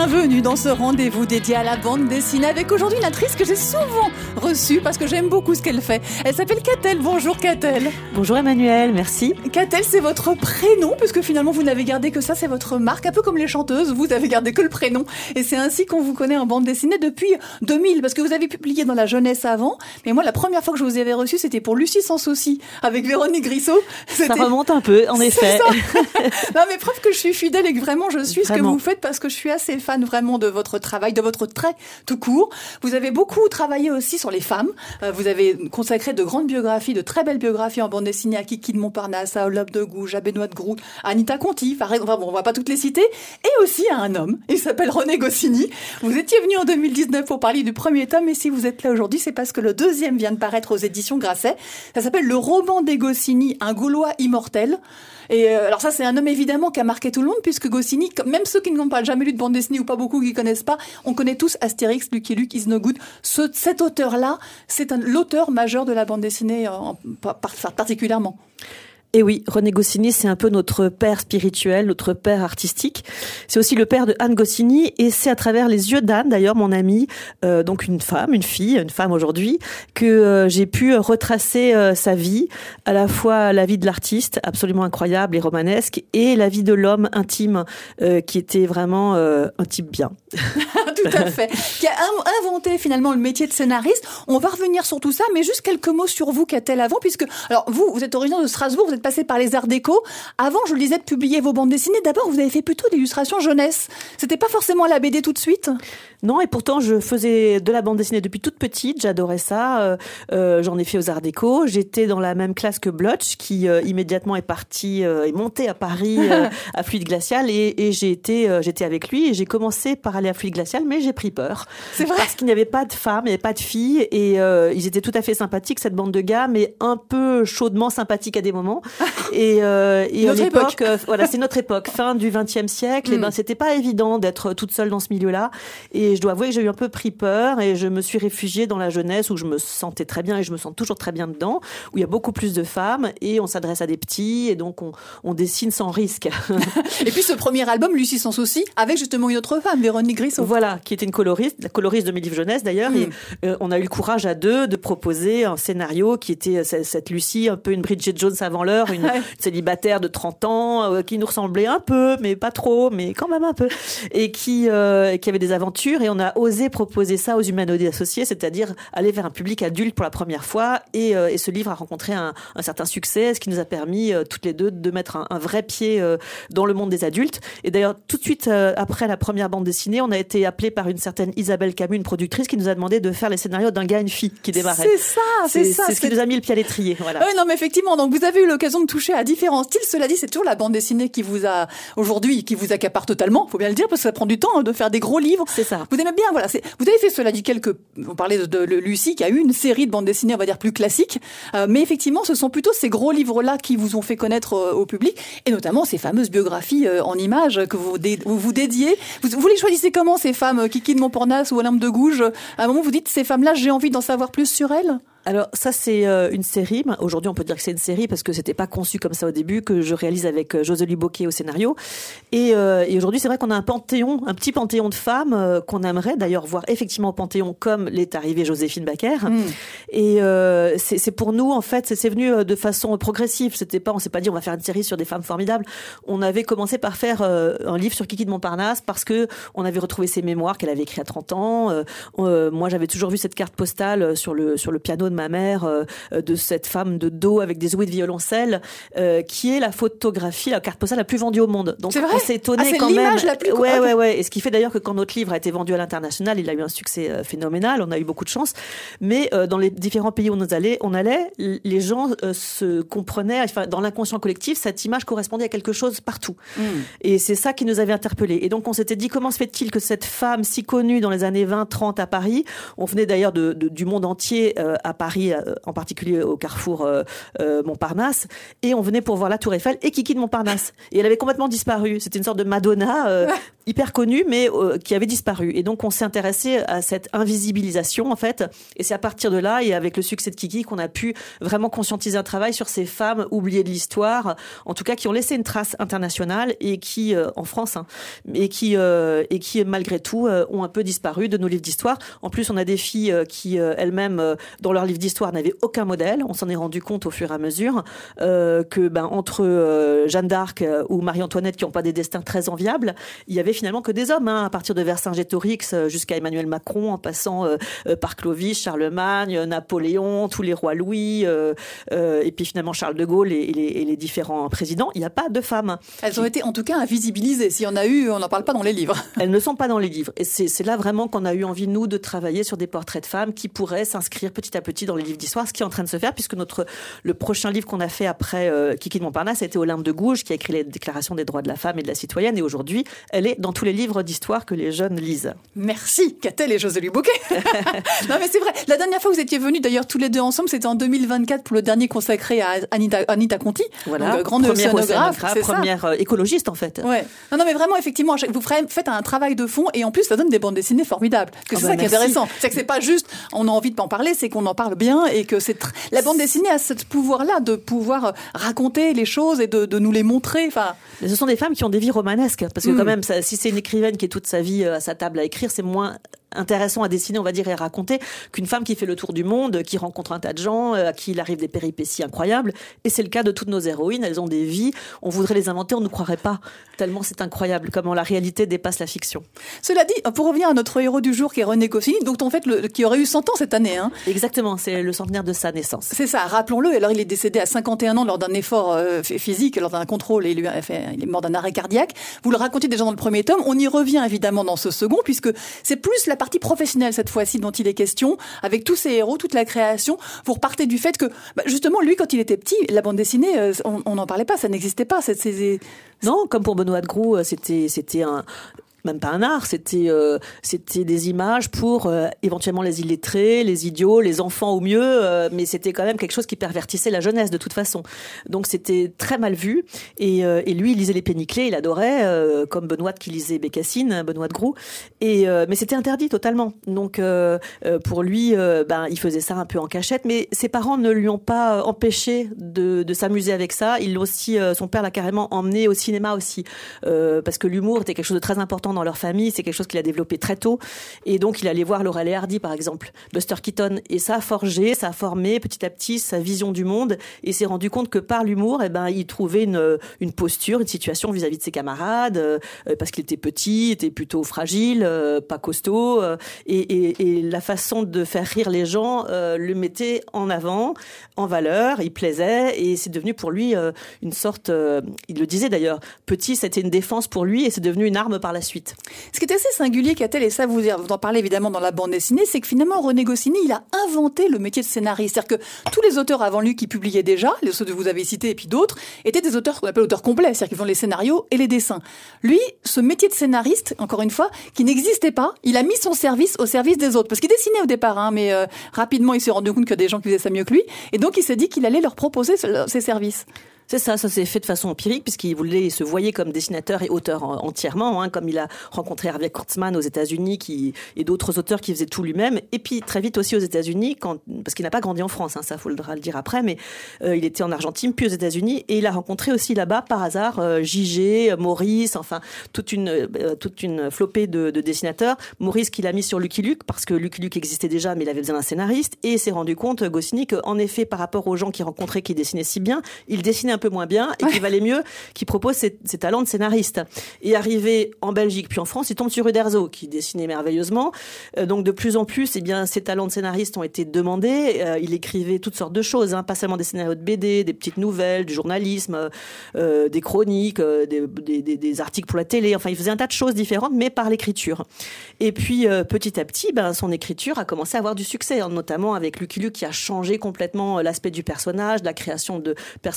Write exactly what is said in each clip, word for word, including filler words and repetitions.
Bienvenue dans ce rendez-vous dédié à la bande dessinée avec aujourd'hui une actrice que j'ai souvent reçue parce que j'aime beaucoup ce qu'elle fait. Elle s'appelle Catel. Bonjour Catel. Bonjour Emmanuel, merci. Catel, c'est votre prénom puisque finalement vous n'avez gardé que ça, c'est votre marque. Un peu comme les chanteuses, vous avez gardé que le prénom. Et c'est ainsi qu'on vous connaît en bande dessinée depuis deux mille parce que vous avez publié dans la jeunesse avant. Mais moi, la première fois que je vous avais reçu, c'était pour Lucie sans souci avec Véronique Grissot. C'était... Ça remonte un peu, en effet. Non mais preuve que je suis fidèle et que vraiment je suis vraiment. Ce que vous faites parce que je suis assez fan vraiment de votre travail, de votre trait tout court. Vous avez beaucoup travaillé aussi sur les femmes. Euh, vous avez consacré de grandes biographies, de très belles biographies en bande dessinée à Kiki de Montparnasse, à Olympe de Gouges, à Benoît de Groot, à Anita Conti. Enfin bon, on va pas toutes les citer. Et aussi à un homme. Il s'appelle René Goscinny. Vous étiez venu en deux mille dix-neuf pour parler du premier tome et si vous êtes là aujourd'hui, c'est parce que le deuxième vient de paraître aux éditions Grasset. Ça s'appelle Le roman des Goscinny, un Gaulois immortel. Et euh, alors ça, c'est un homme évidemment qui a marqué tout le monde puisque Goscinny, même ceux qui n'ont pas jamais lu de bande dessinée ou pas beaucoup qui connaissent pas, on connaît tous Astérix, Lucky Luke, Is No Good. Ce, cet auteur-là, c'est un, l'auteur majeur de la bande dessinée en, en, particulièrement. Et oui, René Goscinny, c'est un peu notre père spirituel, notre père artistique. C'est aussi le père de Anne Goscinny et c'est à travers les yeux d'Anne, d'ailleurs, mon amie, euh, donc une femme, une fille, une femme aujourd'hui, que euh, j'ai pu retracer euh, sa vie, à la fois la vie de l'artiste, absolument incroyable et romanesque, et la vie de l'homme intime, euh, qui était vraiment euh, un type bien. Tout à fait. Qui a inventé finalement le métier de scénariste. On va revenir sur tout ça, mais juste quelques mots sur vous, Catel, avant, puisque, alors vous, vous êtes originaire de Strasbourg, vous êtes passé par les Arts Déco. Avant, je le disais, de publier vos bandes dessinées. D'abord, vous avez fait plutôt d'illustration jeunesse. C'était pas forcément la B D tout de suite? Non, et pourtant, je faisais de la bande dessinée depuis toute petite. J'adorais ça. Euh, euh, j'en ai fait aux Arts Déco. J'étais dans la même classe que Blotch, qui euh, immédiatement est parti, euh, est monté à Paris, euh, à Fluide Glacial, et, et j'ai été, euh, j'étais avec lui, et j'ai commencé par aller à Fluide Glacial, mais j'ai pris peur. C'est vrai. Parce qu'il n'y avait pas de femmes, il n'y avait pas de filles, et euh, ils étaient tout à fait sympathiques, cette bande de gars, mais un peu chaudement sympathiques à des moments. Et, euh, et à l'époque, euh, voilà, c'est notre époque, fin du vingtième siècle, mm. et ben c'était pas évident d'être toute seule dans ce milieu-là. Et je dois avouer que j'ai eu un peu pris peur, et je me suis réfugiée dans la jeunesse où je me sentais très bien, et je me sens toujours très bien dedans, où il y a beaucoup plus de femmes, et on s'adresse à des petits, et donc on, on dessine sans risque. Et puis ce premier album, Lucie sans souci, avec justement une autre femme, Véronique Grissot. Voilà, qui était une coloriste, la coloriste de mes livres jeunesse d'ailleurs, mm. et euh, on a eu le courage à deux de proposer un scénario qui était cette, cette Lucie, un peu une Bridget Jones avant l'heure, une ouais. célibataire de trente ans, euh, qui nous ressemblait un peu, mais pas trop, mais quand même un peu, et qui, euh, qui avait des aventures, et on a osé proposer ça aux humanoïdes associés, c'est-à-dire aller vers un public adulte pour la première fois, et, euh, et ce livre a rencontré un, un certain succès, ce qui nous a permis euh, toutes les deux de mettre un, un vrai pied euh, dans le monde des adultes. Et d'ailleurs, tout de suite euh, après la première bande dessinée, on a été appelé par une certaine Isabelle Camus, une productrice, qui nous a demandé de faire les scénarios d'un gars et une fille qui démarraient. C'est ça, c'est, c'est ça. C'est ce qui nous a mis le pied à l'étrier. Voilà. Oui, non, mais effectivement, donc vous avez eu l'occasion de toucher à différents styles. Cela dit, c'est toujours la bande dessinée qui vous a, aujourd'hui, qui vous accapare totalement, faut bien le dire, parce que ça prend du temps hein, de faire des gros livres. C'est ça. Vous aimez bien, voilà. C'est, vous avez fait, cela dit, quelques, on parlait de, de, de Lucie, qui a eu une série de bandes dessinées, on va dire, plus classiques. Euh, mais effectivement, ce sont plutôt ces gros livres-là qui vous ont fait connaître euh, au public, et notamment ces fameuses biographies euh, en images que vous dé, vous, vous dédiez. Vous, vous les choisissez comment, ces femmes, euh, Kiki de Montparnasse ou Olympe de Gouges? À un moment, vous dites, ces femmes-là, j'ai envie d'en savoir plus sur elles? Alors ça c'est euh, une série, aujourd'hui on peut dire que c'est une série parce que c'était pas conçu comme ça au début, que je réalise avec euh, Josélie Bocquet au scénario, et, euh, et aujourd'hui c'est vrai qu'on a un panthéon, un petit panthéon de femmes euh, qu'on aimerait d'ailleurs voir effectivement au panthéon, comme l'est arrivée Joséphine Baker. Mmh. Et euh, c'est, c'est pour nous en fait, c'est, c'est venu de façon progressive, c'était pas, on s'est pas dit on va faire une série sur des femmes formidables, on avait commencé par faire euh, un livre sur Kiki de Montparnasse parce que on avait retrouvé ses mémoires qu'elle avait écrites à trente ans, euh, euh, moi j'avais toujours vu cette carte postale sur le, sur le piano de ma mère, euh, de cette femme de dos avec des ouïes de violoncelle, euh, qui est la photographie, la carte postale la plus vendue au monde. Donc c'est vrai, on s'est étonné ah, quand même. La plus... Ouais, ouais, ouais. Et ce qui fait d'ailleurs que quand notre livre a été vendu à l'international, il a eu un succès euh, phénoménal. On a eu beaucoup de chance. Mais euh, dans les différents pays où on allait, on allait, les gens euh, se comprenaient. Enfin, dans l'inconscient collectif, cette image correspondait à quelque chose partout. Mm. Et c'est ça qui nous avait interpellés. Et donc on s'était dit, comment se fait-il que cette femme si connue dans les années vingt trente à Paris, on venait d'ailleurs de, de, du monde entier euh, à Paris, euh, en particulier au carrefour euh, euh, Montparnasse, et on venait pour voir la Tour Eiffel et Kiki de Montparnasse. Et elle avait complètement disparu. C'était une sorte de Madonna. Euh, hyper connu, mais euh, qui avait disparu. Et donc, on s'est intéressé à cette invisibilisation, en fait. Et c'est à partir de là, et avec le succès de Kiki, qu'on a pu vraiment conscientiser un travail sur ces femmes oubliées de l'histoire, en tout cas, qui ont laissé une trace internationale et qui, euh, en France, hein, et qui, euh, et qui, malgré tout, euh, ont un peu disparu de nos livres d'histoire. En plus, on a des filles euh, qui, euh, elles-mêmes, euh, dans leurs livres d'histoire, n'avaient aucun modèle. On s'en est rendu compte au fur et à mesure euh, que, ben, entre euh, Jeanne d'Arc euh, ou Marie-Antoinette, qui n'ont pas des destins très enviables, il y avait finalement que des hommes, hein, à partir de Vercingétorix jusqu'à Emmanuel Macron, en passant euh, euh, par Clovis, Charlemagne, Napoléon, tous les rois Louis, euh, euh, et puis finalement Charles de Gaulle et, et, les, et les différents présidents. Il n'y a pas de femmes. Elles ont été en tout cas invisibilisées. S'il y en a eu, on n'en parle pas dans les livres. Elles ne sont pas dans les livres. Et c'est, c'est là vraiment qu'on a eu envie, nous, de travailler sur des portraits de femmes qui pourraient s'inscrire petit à petit dans les livres d'histoire, ce qui est en train de se faire, puisque notre, le prochain livre qu'on a fait après euh, Kiki de Montparnasse a été Olympe de Gouges, qui a écrit les déclarations des droits de la femme et de la citoyenne. Et aujourd'hui, elle est dans tous les livres d'histoire que les jeunes lisent. Merci, Catel et José Louis Bocquet. Non, mais c'est vrai. La dernière fois, vous étiez venus d'ailleurs tous les deux ensemble, c'était en deux mille vingt-quatre pour le dernier consacré à Anita, Anita Conti. Voilà. Donc, grande première océanographe. océanographe, première euh, écologiste, en fait. Ouais. Non, non, mais vraiment, effectivement, vous faites un travail de fond et en plus, ça donne des bandes dessinées formidables. Que oh c'est bah ça qui est merci. intéressant. C'est que c'est pas juste, on a envie de pas en parler, c'est qu'on en parle bien et que c'est tr... la bande dessinée a ce pouvoir-là de pouvoir raconter les choses et de, de nous les montrer. Enfin. Mais ce sont des femmes qui ont des vies romanesques, parce que Mm. quand même, ça, si c'est une écrivaine qui est toute sa vie à sa table à écrire, c'est moins intéressant à dessiner, on va dire, et à raconter qu'une femme qui fait le tour du monde, qui rencontre un tas de gens, à qui il arrive des péripéties incroyables. Et c'est le cas de toutes nos héroïnes. Elles ont des vies. On voudrait les inventer, on ne croirait pas. Tellement c'est incroyable comment la réalité dépasse la fiction. Cela dit, pour revenir à notre héros du jour qui est René Goscinny, donc en fait, le, qui aurait eu cent ans cette année. Hein. Exactement, c'est le centenaire de sa naissance. C'est ça, rappelons-le. Alors il est décédé à cinquante et un ans lors d'un effort euh, physique, lors d'un contrôle, et il, a fait, il est mort d'un arrêt cardiaque. Vous le racontez déjà dans le premier tome. On y revient évidemment dans ce second, puisque c'est plus la partie professionnelle cette fois-ci dont il est question, avec tous ces héros, toute la création. Vous repartez du fait que, bah, justement, lui, quand il était petit, la bande dessinée, euh, on n'en parlait pas, ça n'existait pas. C'est, c'est, c'est... Non, comme pour Benoît de Groux, c'était, c'était un... même pas un art, c'était euh, c'était des images pour euh, éventuellement les illettrés, les idiots, les enfants au mieux, euh, mais c'était quand même quelque chose qui pervertissait la jeunesse de toute façon. Donc c'était très mal vu. Et, euh, et lui, il lisait les Péniclés, il adorait, euh, comme Benoît qui lisait Bécassine, Benoît de Groux. Et euh, mais c'était interdit totalement. Donc euh, euh, pour lui, euh, ben il faisait ça un peu en cachette. Mais ses parents ne lui ont pas empêché de, de s'amuser avec ça. Il aussi, euh, son père l'a carrément emmené au cinéma aussi, euh, parce que l'humour était quelque chose de très important dans leur famille, c'est quelque chose qu'il a développé très tôt, et donc il allait voir Laurel et Hardy par exemple, Buster Keaton, et ça a forgé, ça a formé petit à petit sa vision du monde, et s'est rendu compte que par l'humour, eh ben il trouvait une une posture, une situation vis-à-vis de ses camarades, euh, parce qu'il était petit, était plutôt fragile, euh, pas costaud, euh, et, et, et la façon de faire rire les gens euh, le mettait en avant, en valeur, il plaisait, et c'est devenu pour lui euh, une sorte, euh, il le disait d'ailleurs, petit c'était une défense pour lui, et c'est devenu une arme par la suite. Ce qui est assez singulier, Catel, et ça vous, vous en parlez évidemment dans la bande dessinée, c'est que finalement René Goscinny, il a inventé le métier de scénariste. C'est-à-dire que tous les auteurs avant lui qui publiaient déjà, ceux que vous avez cités et puis d'autres, étaient des auteurs qu'on appelle auteurs complets, c'est-à-dire qu'ils font les scénarios et les dessins. Lui, ce métier de scénariste, encore une fois, qui n'existait pas, il a mis son service au service des autres. Parce qu'il dessinait au départ, hein, mais euh, rapidement il s'est rendu compte qu'il y a des gens qui faisaient ça mieux que lui, et donc il s'est dit qu'il allait leur proposer ses services. C'est ça, ça s'est fait de façon empirique puisqu'il voulait se voyait comme dessinateur et auteur entièrement, hein, comme il a rencontré Harvey Kurtzman aux États-Unis qui, et d'autres auteurs qui faisaient tout lui-même. Et puis très vite aussi aux États-Unis, quand, parce qu'il n'a pas grandi en France, hein, ça faudra le dire après, mais euh, il était en Argentine puis aux États-Unis et il a rencontré aussi là-bas par hasard euh, J G, Maurice, enfin toute une euh, toute une flopée de, de dessinateurs. Maurice qu'il a mis sur Lucky Luke parce que Lucky Luke existait déjà, mais il avait besoin d'un scénariste et s'est rendu compte Goscinny qu'en effet par rapport aux gens qu'il rencontrait qui dessinaient si bien, il dessinait un peu moins bien et qu'il valait mieux qu'il propose ses, ses talents de scénariste. Et arrivé en Belgique puis en France, il tombe sur Uderzo qui dessinait merveilleusement. Euh, donc de plus en plus, eh bien ses talents de scénariste ont été demandés. Euh, il écrivait toutes sortes de choses, hein, pas seulement des scénarios de B D, des petites nouvelles, du journalisme, euh, des chroniques, euh, des, des, des, des articles pour la télé. Enfin, il faisait un tas de choses différentes, mais par l'écriture. Et puis euh, petit à petit, ben son écriture a commencé à avoir du succès, hein, notamment avec Lucky Luke qui a changé complètement l'aspect du personnage, la création de personnages secondaires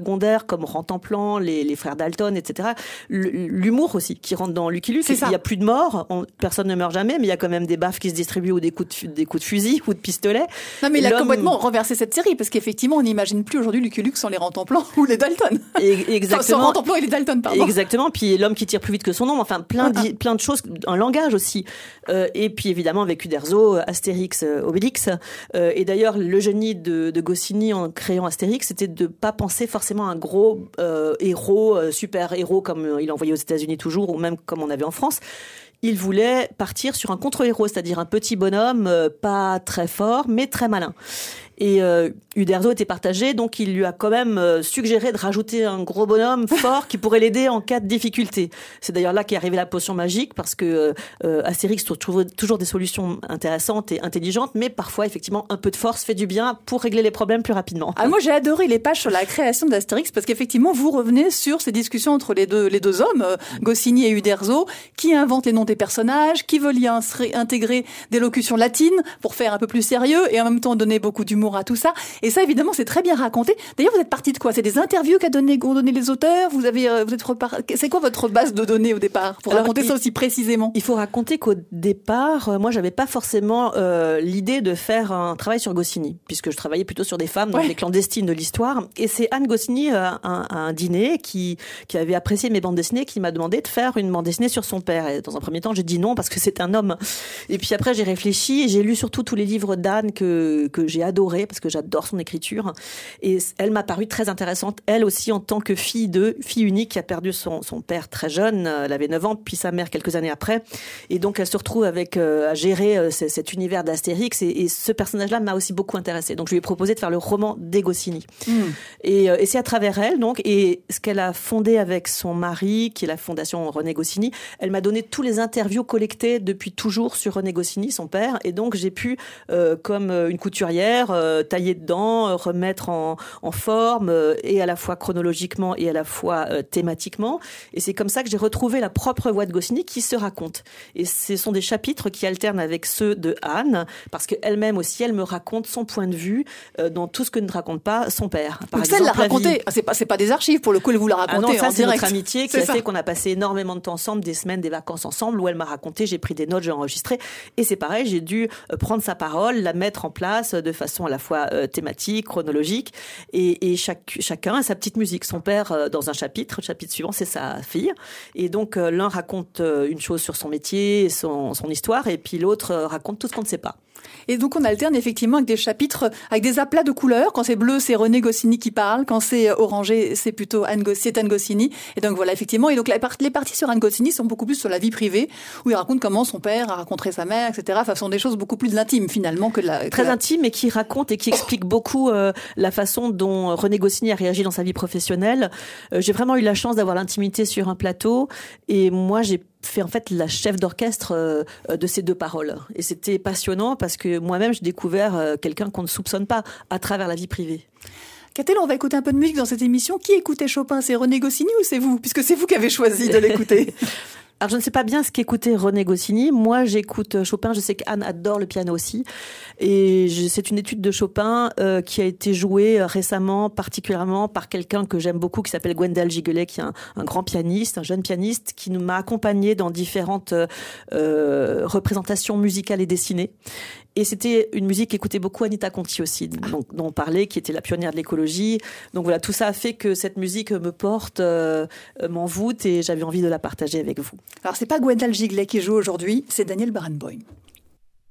secondaires comme Rantanplan, les, les frères Dalton, et cetera. L'humour aussi qui rentre dans Lucky Luke. Il n'y a plus de morts, on, personne ne meurt jamais, mais il y a quand même des baffes qui se distribuent ou des coups de, des coups de fusil ou de pistolet. Non, mais il a complètement renversé cette série parce qu'effectivement, on n'imagine plus aujourd'hui Lucky Luke sans les Rantanplan ou les Dalton. Et, exactement. Sans Rantanplan et les Dalton, pardon. Exactement. Puis l'homme qui tire plus vite que son ombre. Enfin, plein de, plein de choses, un langage aussi. Euh, et puis évidemment avec Uderzo, Astérix, Obélix. Euh, et d'ailleurs, le génie de, de Goscinny en créant Astérix, c'était de pas penser forcément à un gros euh, héros, euh, super héros comme il envoyait aux États-Unis toujours, ou même comme on avait en France. Il voulait partir sur un contre-héros, c'est-à-dire un petit bonhomme, euh, pas très fort, mais très malin. Et euh, Uderzo était partagé, donc il lui a quand même euh, suggéré de rajouter un gros bonhomme fort qui pourrait l'aider en cas de difficulté. C'est d'ailleurs là qu'est arrivée la potion magique, parce que euh, Astérix trouve toujours des solutions intéressantes et intelligentes, mais parfois, effectivement, un peu de force fait du bien pour régler les problèmes plus rapidement. Ah, moi, j'ai adoré les pages sur la création d'Astérix, parce qu'effectivement, vous revenez sur ces discussions entre les deux, les deux hommes, euh, Goscinny et Uderzo, qui inventent les noms des personnages, qui veulent y intégrer des locutions latines pour faire un peu plus sérieux et en même temps donner beaucoup d'humour à tout ça. Et ça, évidemment, c'est très bien raconté. D'ailleurs, vous êtes parti de quoi? C'est des interviews qu'a donné, qu'ont donné les auteurs? Vous avez, vous êtes repart... C'est quoi votre base de données au départ pour Alors, raconter il, ça aussi précisément? Il faut raconter qu'au départ, moi, j'avais pas forcément euh, l'idée de faire un travail sur Goscinny, puisque je travaillais plutôt sur des femmes, donc ouais. les clandestines de l'histoire. Et c'est Anne Goscinny à un, un dîner qui qui avait apprécié mes bandes dessinées, qui m'a demandé de faire une bande dessinée sur son père. Et dans un premier temps, j'ai dit non parce que c'est un homme. Et puis après, j'ai réfléchi et j'ai lu surtout tous les livres d'Anne que que j'ai adorés, parce que j'adore son écriture. Et elle m'a paru très intéressante, elle aussi en tant que fille de fille unique qui a perdu son, son père très jeune, elle avait neuf ans, puis sa mère quelques années après. Et donc elle se retrouve avec euh, à gérer euh, c- cet univers d'Astérix, et, et ce personnage-là m'a aussi beaucoup intéressée. Donc je lui ai proposé de faire le roman des Goscinny. Mm. Et, euh, et c'est à travers elle, donc, et ce qu'elle a fondé avec son mari, qui est la fondation René Goscinny, elle m'a donné tous les interviews collectées depuis toujours sur René Goscinny, son père, et donc j'ai pu, euh, comme une couturière, euh, tailler dedans, remettre en, en forme, euh, et à la fois chronologiquement et à la fois euh, thématiquement. Et c'est comme ça que j'ai retrouvé la propre voix de Goscinny qui se raconte. Et ce sont des chapitres qui alternent avec ceux de Anne, parce qu'elle-même aussi, elle me raconte son point de vue euh, dans tout ce que ne raconte pas son père. Par Donc exemple, ça, elle l'a raconté. Ah, c'est pas, c'est pas des archives pour le coup, elle vous l'a raconté. Ah non, ça en c'est direct. notre amitié qui c'est a ça. fait qu'on a passé énormément de temps ensemble, des semaines, des vacances ensemble, où elle m'a raconté, j'ai pris des notes, j'ai enregistré. Et c'est pareil, j'ai dû prendre sa parole, la mettre en place de façon à la fois euh, thématique, chronologique, et, et chaque, chacun a sa petite musique. Son père euh, dans un chapitre, le chapitre suivant c'est sa fille, et donc euh, l'un raconte euh, une chose sur son métier, son, son histoire, et puis l'autre euh, raconte tout ce qu'on ne sait pas. Et donc on alterne effectivement avec des chapitres, avec des aplats de couleurs. Quand c'est bleu, c'est René Goscinny qui parle. Quand c'est orangé, c'est plutôt Anne, Go- c'est Anne Goscinny. Et donc voilà, effectivement. Et donc la part- les parties sur Anne Goscinny sont beaucoup plus sur la vie privée, où il raconte comment son père a rencontré sa mère, et cetera. Enfin, ce sont des choses beaucoup plus intimes finalement que la... Que Très la... intime, et qui raconte et qui explique beaucoup euh, la façon dont René Goscinny a réagi dans sa vie professionnelle. Euh, j'ai vraiment eu la chance d'avoir l'intimité sur un plateau, et moi j'ai fait en fait la chef d'orchestre euh, de ces deux paroles. Et c'était passionnant parce que moi-même, j'ai découvert euh, quelqu'un qu'on ne soupçonne pas à travers la vie privée. Catel, on va écouter un peu de musique dans cette émission. Qui écoutait Chopin? C'est René Goscinny ou c'est vous? Puisque c'est vous qui avez choisi de l'écouter. Alors, je ne sais pas bien ce qu'écoutait René Goscinny. Moi, j'écoute Chopin. Je sais qu'Anne adore le piano aussi. Et je, c'est une étude de Chopin euh, qui a été jouée récemment, particulièrement par quelqu'un que j'aime beaucoup, qui s'appelle Gwendal Gigulet, qui est un, un grand pianiste, un jeune pianiste, qui nous m'a accompagné dans différentes euh, représentations musicales et dessinées. Et c'était une musique qu'écoutait beaucoup Anita Conti aussi, donc, dont on parlait, qui était la pionnière de l'écologie. Donc voilà, tout ça a fait que cette musique me porte, euh, m'envoûte, et j'avais envie de la partager avec vous. Alors c'est pas Gwendal Gigulet qui joue aujourd'hui, c'est Daniel Barenboim.